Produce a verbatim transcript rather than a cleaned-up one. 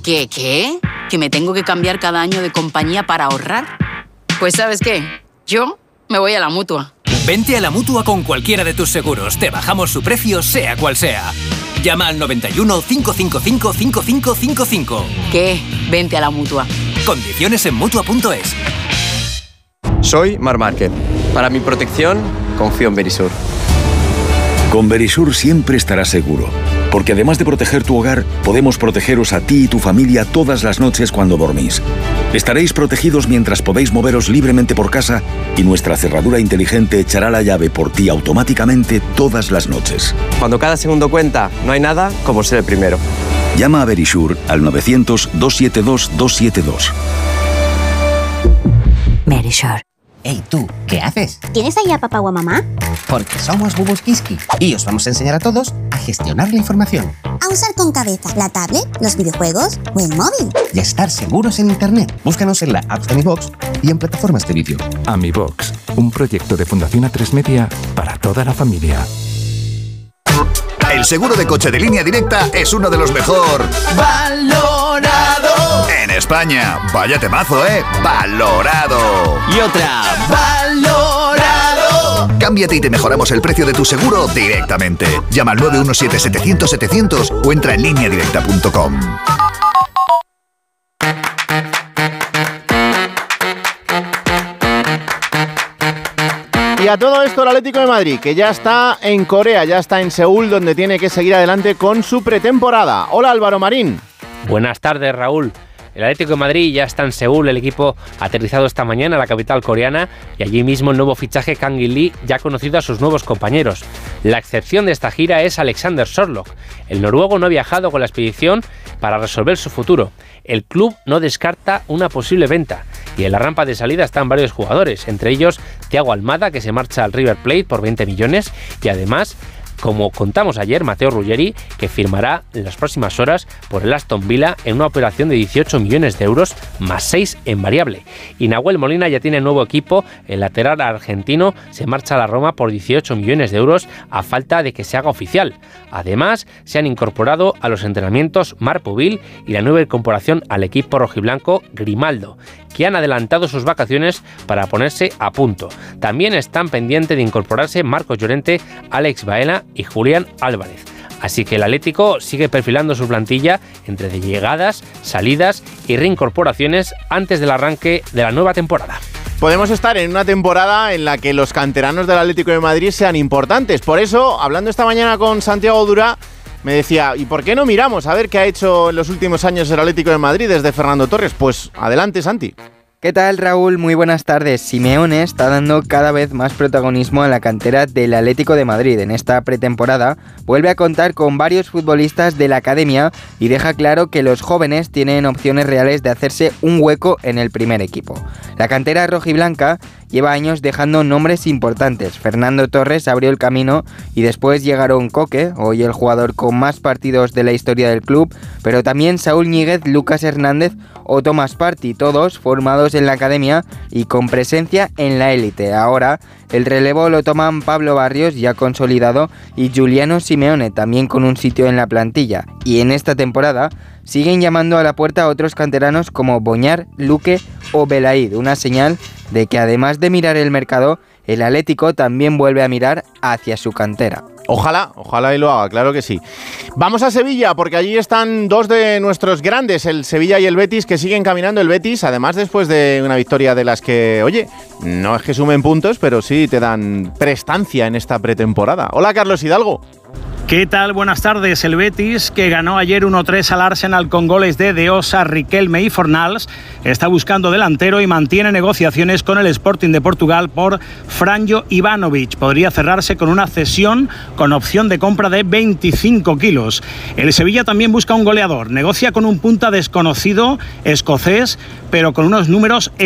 ¿Qué, qué? ¿Que me tengo que cambiar cada año de compañía para ahorrar? Pues ¿sabes qué? Yo me voy a la Mutua. Vente a la Mutua con cualquiera de tus seguros. Te bajamos su precio, sea cual sea. Llama al noventa y uno, cinco cinco cinco, cinco cinco cinco cinco. ¿Qué? Vente a la Mutua. Condiciones en Mutua punto es. Soy Mar Márquez. Para mi protección, confío en Verisur. Con Verisur siempre estarás seguro. Porque además de proteger tu hogar, podemos protegeros a ti y tu familia todas las noches cuando dormís. Estaréis protegidos mientras podéis moveros libremente por casa y nuestra cerradura inteligente echará la llave por ti automáticamente todas las noches. Cuando cada segundo cuenta, no hay nada como ser el primero. Llama a Verisur al novecientos, doscientos setenta y dos, doscientos setenta y dos. Verisur. Hey, tú, ¿qué haces? ¿Tienes ahí a papá o a mamá? Porque somos Bubus Kiski y os vamos a enseñar a todos a gestionar la información. A usar con cabeza la tablet, los videojuegos o el móvil. Y a estar seguros en Internet. Búscanos en la app de AmiBox y en plataformas de vídeo. AmiBox, un proyecto de Fundación A tres Media para toda la familia. El seguro de coche de Línea Directa es uno de los mejor valorado en España. Vaya temazo, ¿eh? Valorado. Y otra, valorado. Cámbiate y te mejoramos el precio de tu seguro directamente. Llama al nueve uno siete, setecientos, setecientos o entra en línea directa punto com. Y a todo esto el Atlético de Madrid, que ya está en Corea, ya está en Seúl, donde tiene que seguir adelante con su pretemporada. Hola Álvaro Marín. Buenas tardes, Raúl. El Atlético de Madrid ya está en Seúl, el equipo ha aterrizado esta mañana en la capital coreana y allí mismo el nuevo fichaje Kang In-lee ya ha conocido a sus nuevos compañeros. La excepción de esta gira es Alexander Sørloth. El noruego no ha viajado con la expedición para resolver su futuro. El club no descarta una posible venta y en la rampa de salida están varios jugadores, entre ellos Thiago Almada, que se marcha al River Plate por veinte millones y además, como contamos ayer, Matteo Ruggeri, que firmará en las próximas horas por el Aston Villa en una operación de dieciocho millones de euros más seis en variable. Y Nahuel Molina ya tiene nuevo equipo, el lateral argentino se marcha a la Roma por dieciocho millones de euros a falta de que se haga oficial. Además, se han incorporado a los entrenamientos Marc Pubil y la nueva incorporación al equipo rojiblanco Grimaldo, que han adelantado sus vacaciones para ponerse a punto. También están pendientes de incorporarse Marcos Llorente, Alex Baena y Julián Álvarez. Así que el Atlético sigue perfilando su plantilla entre de llegadas, salidas y reincorporaciones antes del arranque de la nueva temporada. Podemos estar en una temporada en la que los canteranos del Atlético de Madrid sean importantes. Por eso, hablando esta mañana con Santiago Dura, me decía, ¿y por qué no miramos a ver qué ha hecho en los últimos años el Atlético de Madrid desde Fernando Torres? Pues adelante, Santi. ¿Qué tal, Raúl? Muy buenas tardes. Simeone está dando cada vez más protagonismo a la cantera del Atlético de Madrid. En esta pretemporada vuelve a contar con varios futbolistas de la academia y deja claro que los jóvenes tienen opciones reales de hacerse un hueco en el primer equipo. La cantera rojiblanca lleva años dejando nombres importantes. Fernando Torres abrió el camino y después llegaron Coque, hoy el jugador con más partidos de la historia del club, pero también Saúl Ñíguez, Lucas Hernández o Thomas Partey, todos formados en la academia y con presencia en la élite. Ahora el relevo lo toman Pablo Barrios, ya consolidado, y Giuliano Simeone, también con un sitio en la plantilla. Y en esta temporada siguen llamando a la puerta a otros canteranos como Boñar, Luque o Belaid, una señal de que además de mirar el mercado, el Atlético también vuelve a mirar hacia su cantera. Ojalá, ojalá y lo haga, claro que sí. Vamos a Sevilla, porque allí están dos de nuestros grandes, el Sevilla y el Betis, que siguen caminando. El Betis, además, después de una victoria de las que, oye, no es que sumen puntos, pero sí te dan prestancia en esta pretemporada. Hola, Carlos Hidalgo. ¿Qué tal? Buenas tardes. El Betis, que ganó ayer uno tres al Arsenal con goles de De Osa, Riquelme y Fornals, está buscando delantero y mantiene negociaciones con el Sporting de Portugal por Franjo Ivanovic. Podría cerrarse con una cesión con opción de compra de veinticinco kilos. El Sevilla también busca un goleador. Negocia con un punta desconocido escocés, pero con unos números